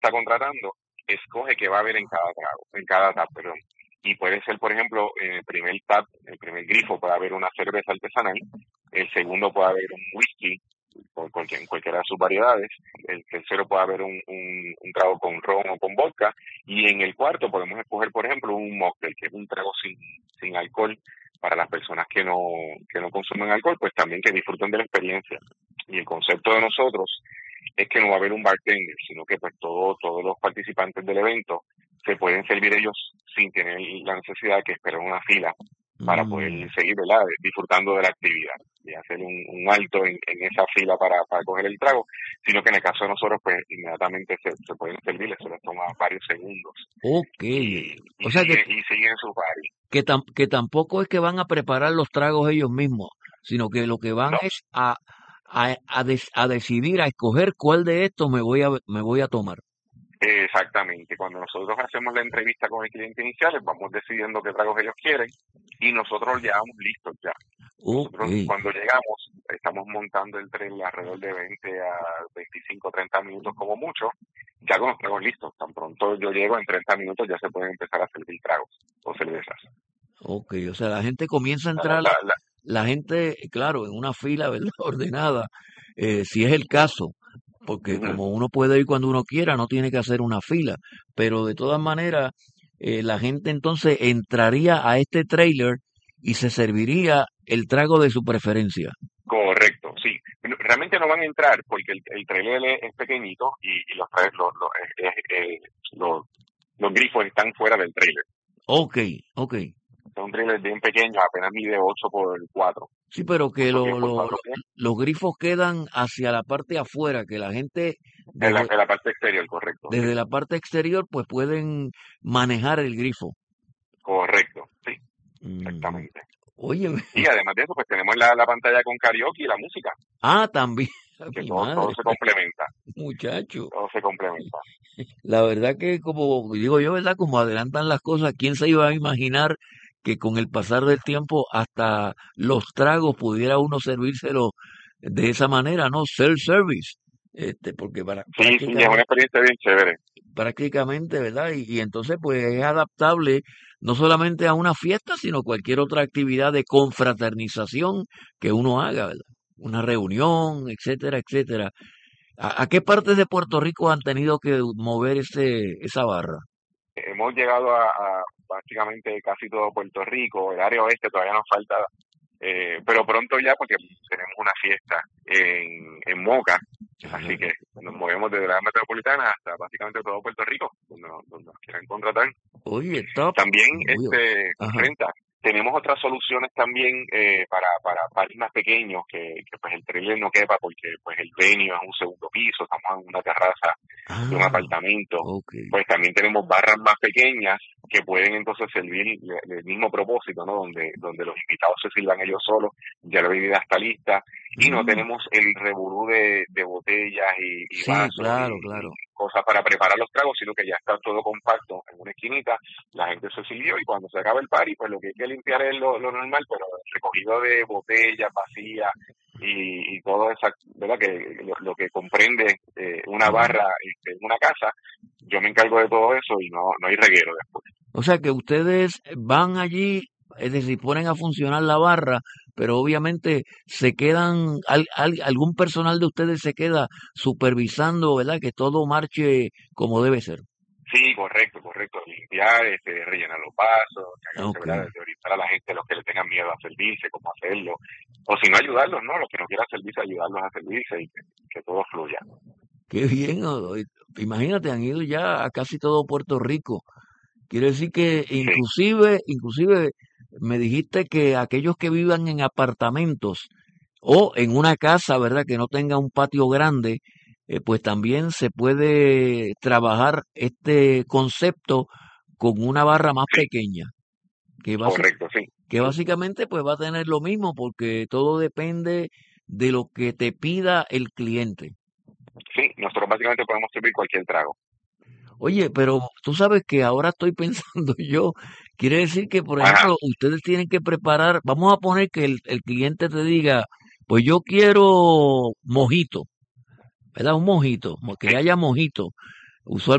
está contratando, escoge qué va a haber en cada trago, en cada tap, perdón. Y puede ser, por ejemplo, en el primer tap, el primer grifo puede haber una cerveza artesanal, el segundo puede haber un whisky, cualquiera de sus variedades, el tercero puede haber un trago con ron o con vodka, y en el cuarto podemos escoger, por ejemplo, un mocktail, que es un trago sin alcohol, para las personas que no consumen alcohol, pues también que disfruten de la experiencia. Y el concepto de nosotros es que no va a haber un bartender, sino que pues todos los participantes del evento se pueden servir ellos sin tener la necesidad de que esperar una fila para poder Mm. seguir, ¿verdad?, disfrutando de la actividad y hacer un alto en esa fila para coger el trago, sino que en el caso de nosotros, pues inmediatamente se pueden servir, eso les toma varios segundos Ok. y O sea siguen su party. que tampoco es que van a preparar los tragos ellos mismos, sino que lo que van No, es a decidir, a escoger cuál de estos me voy a tomar. exactamente. Cuando nosotros hacemos la entrevista con el cliente inicial, vamos decidiendo qué tragos ellos quieren y nosotros los llevamos listos ya. Ok. Nosotros cuando llegamos estamos montando el tren alrededor de 20 a 25, 30 minutos como mucho, ya con los tragos listos. Tan pronto yo llego, en 30 minutos ya se pueden empezar a servir tragos o cervezas. Ok, o sea, la gente comienza a La, entrar, la, la, la gente, claro, en una fila, ¿verdad? Ordenada, si es el caso, porque ujú. como uno puede ir cuando uno quiera, no tiene que hacer una fila, pero de todas maneras, la gente entonces entraría a este trailer y se serviría el trago de su preferencia. Correcto, sí. Realmente no van a entrar porque el trailer es pequeñito y los, los grifos están fuera del trailer. Ok, ok. Es un trailer bien pequeño, apenas mide 8 por 4, Sí, pero que 8 pies por 4 pies, los grifos quedan hacia la parte afuera, que la gente desde, en la parte exterior, correcto, sí. desde la parte exterior pues pueden manejar el grifo. Correcto, sí, Mm, exactamente. oye, Y además de eso, pues tenemos la pantalla con karaoke y la música, también, a que mi todo madre, se complementa, muchacho. todo se complementa. La verdad que como digo yo, ¿verdad? Como adelantan las cosas, ¿quién se iba a imaginar que con el pasar del tiempo hasta los tragos pudiera uno servírselo de esa manera, ¿no? Self-service. Porque Sí, sí, es una experiencia bien chévere. prácticamente, ¿verdad? Y entonces pues es adaptable no solamente a una fiesta, sino cualquier otra actividad de confraternización que uno haga, ¿verdad? Una reunión, etcétera, etcétera. ¿A qué partes de Puerto Rico han tenido que mover esa barra? Hemos llegado a básicamente casi todo Puerto Rico, el área oeste todavía nos falta, pero pronto ya porque tenemos una fiesta en Moca, así Ah, que nos movemos desde la metropolitana hasta básicamente todo Puerto Rico, donde nos quieran contratar. oye, top. También, Obvio. Ajá. renta. Tenemos otras soluciones también para parques más pequeños que pues el trailer no quepa porque pues el venue es un segundo piso, estamos en una terraza de un Ah, apartamento. ok. Pues también tenemos barras más pequeñas que pueden entonces servir del mismo propósito, ¿no? Donde los invitados se sirvan ellos solos, ya la bebida está lista y no Mm, tenemos el revolú de botellas y sí, vasos claro, y claro. cosas para preparar los tragos, sino que ya está todo compacto en una esquinita, la gente se sirvió y cuando se acaba el party, pues lo que hay que limpiar es lo normal, pero el recogido de botellas vacías y todo eso, ¿verdad? Que lo que comprende una Ujú. barra en una casa, yo me encargo de todo eso y no hay reguero después. O sea que ustedes van allí, es decir, ponen a funcionar la barra, pero obviamente se quedan, algún personal de ustedes se queda supervisando, ¿verdad? Que todo marche como debe ser. Sí, correcto, correcto. Limpiar, rellenar los vasos, encargarse, Ok. ¿verdad?, de orientar a la gente, los que le tengan miedo a servirse, cómo hacerlo. O si no, ayudarlos, ¿no? Los que no quieran servirse, ayudarlos a servirse y que todo fluya. Qué bien. Imagínate, han ido ya a casi todo Puerto Rico. Quiere decir que Sí, inclusive me dijiste que aquellos que vivan en apartamentos o en una casa, ¿verdad? Que no tenga un patio grande, pues también se puede trabajar este concepto con una barra más sí, pequeña, que, correcto, sí. que básicamente pues va a tener lo mismo porque todo depende de lo que te pida el cliente. Sí, nosotros básicamente podemos servir cualquier trago. Oye, pero tú sabes que ahora estoy pensando yo, quiere decir que, por Ajá, ejemplo, ustedes tienen que preparar, vamos a poner que el cliente te diga, pues yo quiero mojito, ¿verdad? Un mojito, que sí, haya mojito. Usualmente